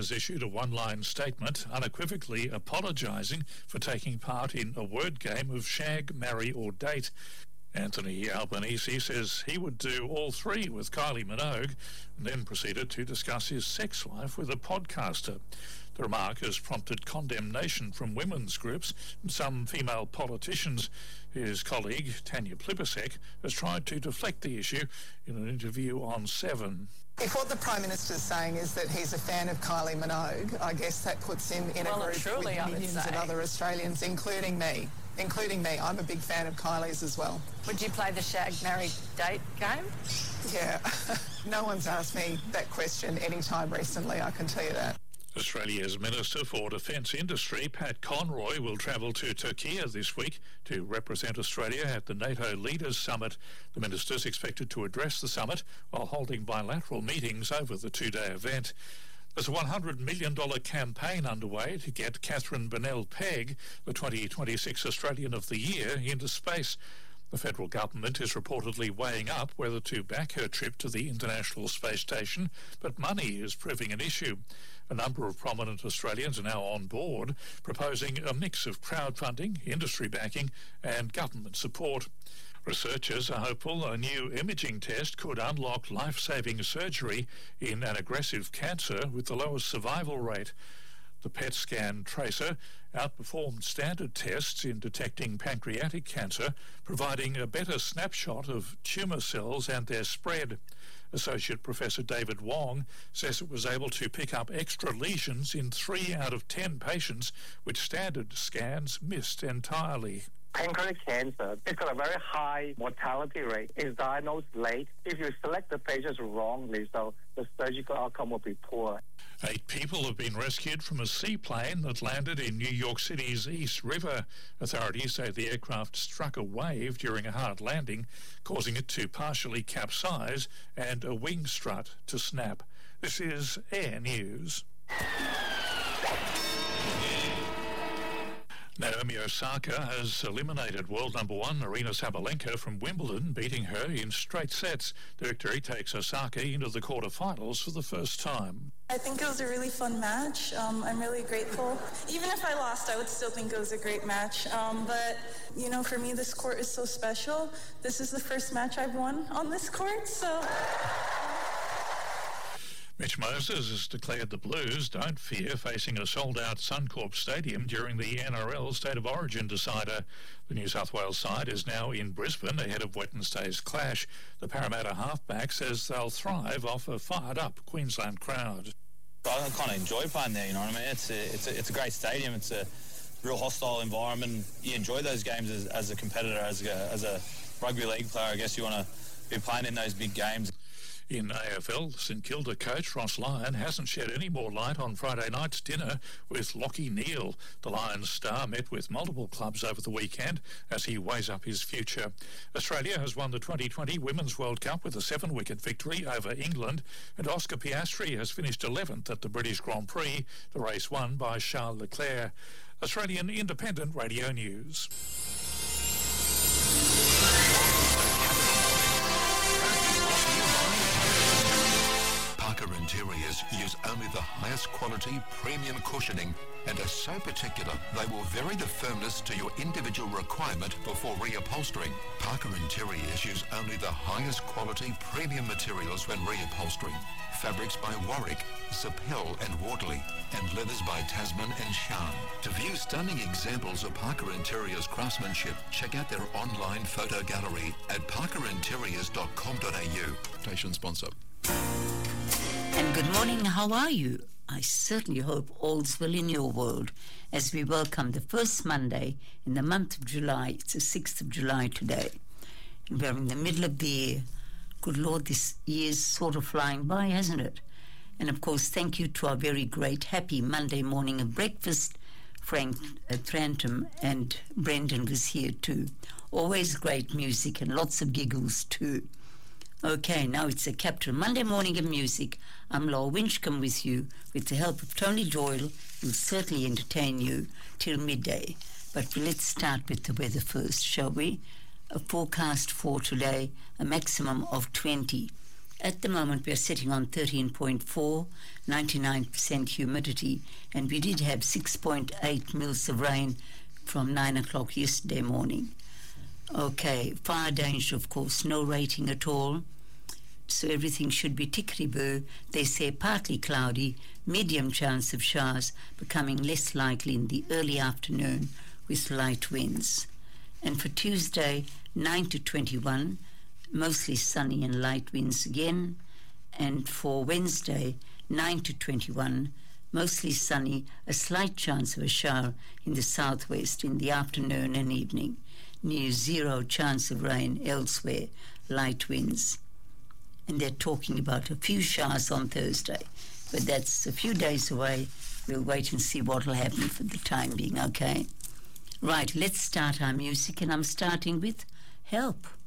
has issued a one-line statement unequivocally apologising for taking part in a word game of shag, marry or date. Anthony Albanese says he would do all three with Kylie Minogue and then proceeded to discuss his sex life with a podcaster. The remark has prompted condemnation from women's groups and some female politicians. His colleague, Tanya Plibersek, has tried to deflect the issue in an interview on Seven. If what the Prime Minister's saying is that he's a fan of Kylie Minogue, I guess that puts him in a group with millions of other Australians, including me. I'm a big fan of Kylie's as well. Would you play the shag, marry, date game? Yeah. No one's asked me that question any time recently, I can tell you that. Australia's Minister for Defence Industry, Pat Conroy, will travel to Turkey this week to represent Australia at the NATO Leaders Summit. The minister is expected to address the summit while holding bilateral meetings over the two-day event. There's a $100 million campaign underway to get Catherine Bennell-Pegg, the 2026 Australian of the Year, into space. The federal government is reportedly weighing up whether to back her trip to the International Space Station, but money is proving an issue. A number of prominent Australians are now on board, proposing a mix of crowdfunding, industry backing and government support. Researchers are hopeful a new imaging test could unlock life-saving surgery in an aggressive cancer with the lowest survival rate. The PET scan tracer outperformed standard tests in detecting pancreatic cancer, providing a better snapshot of tumour cells and their spread. Associate Professor David Wong says it was able to pick up extra lesions in 3 out of 10 patients, which standard scans missed entirely. Pancreatic cancer, it's got a very high mortality rate. It's diagnosed late. If you select the patients wrongly, so the surgical outcome will be poor. 8 people have been rescued from a seaplane that landed in New York City's East River. Authorities say the aircraft struck a wave during a hard landing, causing it to partially capsize and a wing strut to snap. This is Air News. Naomi Osaka has eliminated world number 1 Aryna Sabalenka from Wimbledon, beating her in straight sets. The victory takes Osaka into the quarterfinals for the first time. I think it was a really fun match. I'm really grateful. Even if I lost, I would still think it was a great match. But, you know, for me, this court is so special. This is the first match I've won on this court, so... Mitch Moses has declared the Blues don't fear facing a sold-out Suncorp Stadium during the NRL State of Origin decider. The New South Wales side is now in Brisbane ahead of Wednesday's clash. The Parramatta halfback says they'll thrive off a fired-up Queensland crowd. I kind of enjoy playing there, you know what I mean? It's a great stadium. It's a real hostile environment. You enjoy those games as a competitor, as a rugby league player. I guess you want to be playing in those big games. In AFL, St Kilda coach Ross Lyon hasn't shed any more light on Friday night's dinner with Lachie Neale. The Lions star met with multiple clubs over the weekend as he weighs up his future. Australia has won the 2020 Women's World Cup with a 7-wicket victory over England, and Oscar Piastri has finished 11th at the British Grand Prix, the race won by Charles Leclerc. Australian Independent Radio News. Parker Interiors use only the highest quality premium cushioning and are so particular they will vary the firmness to your individual requirement before reupholstering. Parker Interiors use only the highest quality premium materials when reupholstering. Fabrics by Warwick, Sapel and Wardley, and leathers by Tasman and Shan. To view stunning examples of Parker Interiors craftsmanship, check out their online photo gallery at parkerinteriors.com.au. Station sponsor. And good morning, how are you? I certainly hope all's well in your world as we welcome the first Monday in the month of July. It's the 6th of July today. And we're in the middle of the year. Good Lord, this year's sort of flying by, hasn't it? And of course, thank you to our very great, happy Monday morning of breakfast. Frank Trantham and Brendan was here too. Always great music and lots of giggles too. Okay, now it's a Capital Monday morning of music. I'm Laura Winchcombe with you. With the help of Tony Doyle, we'll certainly entertain you till midday. But let's start with the weather first, shall we? A forecast for today, a maximum of 20. At the moment, we're sitting on 13.4, 99% humidity, and we did have 6.8 mils of rain from 9 o'clock yesterday morning. Okay, fire danger, of course, no rating at all. So everything should be tickety-boo. They say partly cloudy, medium chance of showers, becoming less likely in the early afternoon with light winds. And for Tuesday, 9 to 21, mostly sunny and light winds again. And for Wednesday, 9 to 21, mostly sunny, a slight chance of a shower in the southwest in the afternoon and evening. Near 0 chance of rain elsewhere, light winds. And they're talking about a few showers on Thursday, but that's a few days away. We'll wait and see what will happen for the time being, okay? Right, let's start our music, and I'm starting with Help.